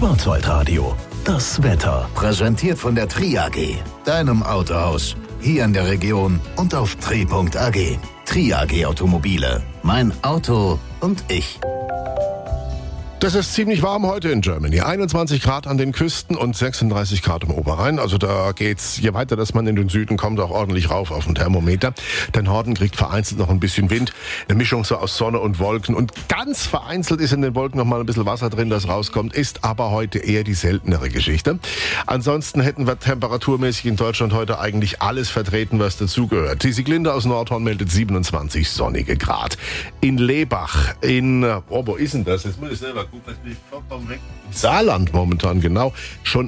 Schwarzwaldradio, das Wetter. Präsentiert von der Tri AG, deinem Autohaus. Hier in der Region und auf tri.ag. Tri AG Automobile. Mein Auto und ich. Das ist ziemlich warm heute in Germany. 21 Grad an den Küsten und 36 Grad im Oberrhein. Also da geht's, je weiter dass man in den Süden kommt, auch ordentlich rauf auf den Thermometer. Der Norden kriegt vereinzelt noch ein bisschen Wind. Eine Mischung so aus Sonne und Wolken. Und ganz vereinzelt ist in den Wolken noch mal ein bisschen Wasser drin, das rauskommt. Ist aber heute eher die seltenere Geschichte. Ansonsten hätten wir temperaturmäßig in Deutschland heute eigentlich alles vertreten, was dazugehört. Die Sieglinde aus Nordhorn meldet 27 sonnige Grad. In Lebach, wo ist denn das? Jetzt muss ich selber gucken. Saarland momentan, genau. Schon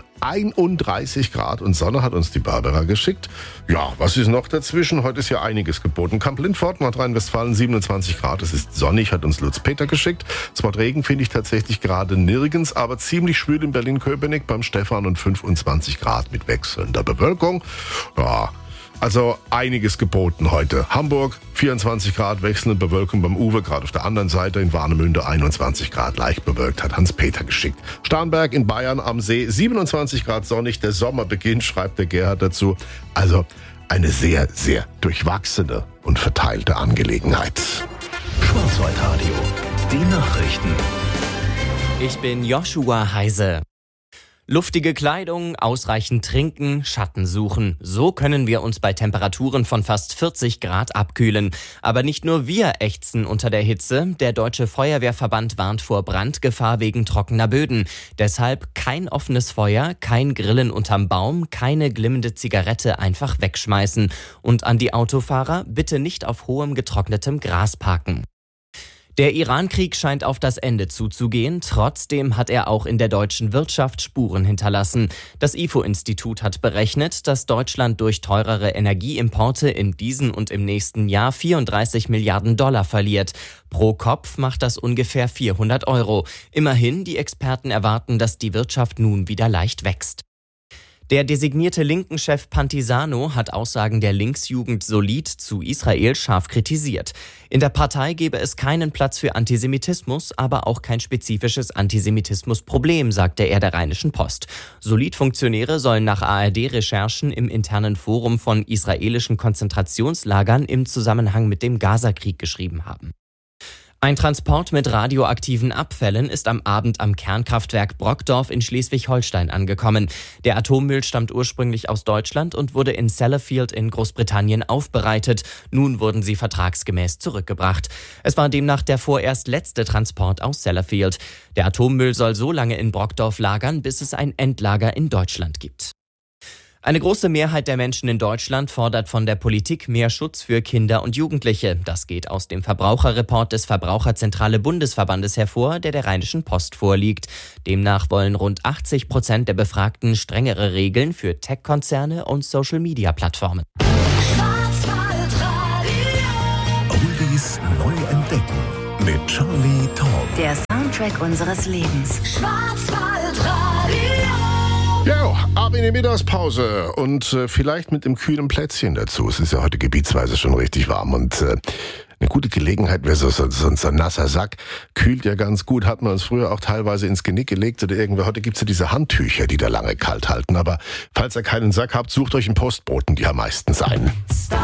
31 Grad und Sonne hat uns die Barbara geschickt. Ja, was ist noch dazwischen? Heute ist ja einiges geboten. Kamp-Lindfort, Nordrhein-Westfalen, 27 Grad. Es ist sonnig, hat uns Lutz Peter geschickt. Das Wort Regen finde ich tatsächlich gerade nirgends, aber ziemlich schwül in Berlin-Köpenick beim Stefan und 25 Grad mit wechselnder Bewölkung. Ja, also einiges geboten heute. Hamburg 24 Grad, wechselnde Bewölkung beim Uwe, gerade auf der anderen Seite. In Warnemünde 21 Grad, leicht bewölkt, hat Hans-Peter geschickt. Starnberg in Bayern am See 27 Grad sonnig. Der Sommer beginnt, schreibt der Gerhard dazu. Also eine sehr, sehr durchwachsene und verteilte Angelegenheit. Schwarzwaldradio, die Nachrichten. Ich bin Joshua Heise. Luftige Kleidung, ausreichend trinken, Schatten suchen. So können wir uns bei Temperaturen von fast 40 Grad abkühlen. Aber nicht nur wir ächzen unter der Hitze. Der Deutsche Feuerwehrverband warnt vor Brandgefahr wegen trockener Böden. Deshalb kein offenes Feuer, kein Grillen unterm Baum, keine glimmende Zigarette einfach wegschmeißen. Und an die Autofahrer, bitte nicht auf hohem getrocknetem Gras parken. Der Iran-Krieg scheint auf das Ende zuzugehen. Trotzdem hat er auch in der deutschen Wirtschaft Spuren hinterlassen. Das IFO-Institut hat berechnet, dass Deutschland durch teurere Energieimporte in diesem und im nächsten Jahr 34 Milliarden Dollar verliert. Pro Kopf macht das ungefähr 400 Euro. Immerhin, die Experten erwarten, dass die Wirtschaft nun wieder leicht wächst. Der designierte Linken-Chef Pantisano hat Aussagen der Linksjugend Solid zu Israel scharf kritisiert. In der Partei gebe es keinen Platz für Antisemitismus, aber auch kein spezifisches Antisemitismusproblem, sagte er der Rheinischen Post. Solid-Funktionäre sollen nach ARD-Recherchen im internen Forum von israelischen Konzentrationslagern im Zusammenhang mit dem Gazakrieg geschrieben haben. Ein Transport mit radioaktiven Abfällen ist am Abend am Kernkraftwerk Brockdorf in Schleswig-Holstein angekommen. Der Atommüll stammt ursprünglich aus Deutschland und wurde in Sellafield in Großbritannien aufbereitet. Nun wurden sie vertragsgemäß zurückgebracht. Es war demnach der vorerst letzte Transport aus Sellafield. Der Atommüll soll so lange in Brockdorf lagern, bis es ein Endlager in Deutschland gibt. Eine große Mehrheit der Menschen in Deutschland fordert von der Politik mehr Schutz für Kinder und Jugendliche. Das geht aus dem Verbraucherreport des Verbraucherzentrale Bundesverbandes hervor, der Rheinischen Post vorliegt. Demnach wollen rund 80% der Befragten strengere Regeln für Tech-Konzerne und Social-Media-Plattformen. Oldies neu entdecken mit Charlie Tom. Der Soundtrack unseres Lebens. Ja, ab in die Mittagspause und vielleicht mit einem kühlen Plätzchen dazu. Es ist ja heute gebietsweise schon richtig warm und eine gute Gelegenheit wäre so ein nasser Sack. Kühlt ja ganz gut, hat man uns früher auch teilweise ins Genick gelegt oder irgendwer. Heute gibt's ja diese Handtücher, die da lange kalt halten. Aber falls ihr keinen Sack habt, sucht euch einen Postboten, die haben meistens einen.